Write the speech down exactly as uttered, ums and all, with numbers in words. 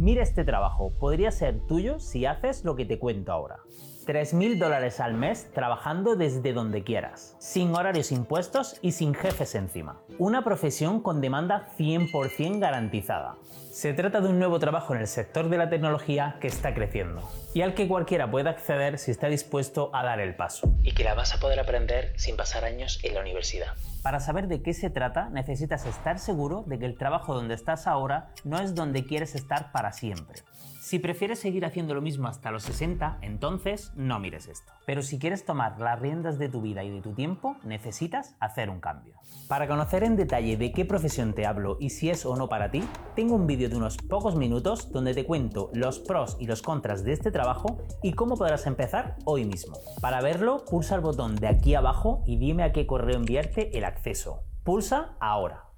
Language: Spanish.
Mira este trabajo, podría ser tuyo si haces lo que te cuento ahora. tres mil dólares al mes trabajando desde donde quieras, sin horarios impuestos y sin jefes encima. Una profesión con demanda cien por cien garantizada. Se trata de un nuevo trabajo en el sector de la tecnología que está creciendo y al que cualquiera puede acceder si está dispuesto a dar el paso. Y que la vas a poder aprender sin pasar años en la universidad. Para saber de qué se trata, necesitas estar seguro de que el trabajo donde estás ahora no es donde quieres estar para siempre. Si prefieres seguir haciendo lo mismo hasta los sesenta, entonces no mires esto. Pero si quieres tomar las riendas de tu vida y de tu tiempo, necesitas hacer un cambio. Para conocer en detalle de qué profesión te hablo y si es o no para ti, tengo un vídeo de unos pocos minutos donde te cuento los pros y los contras de este trabajo y cómo podrás empezar hoy mismo. Para verlo, pulsa el botón de aquí abajo y dime a qué correo enviarte el acceso. Pulsa ahora.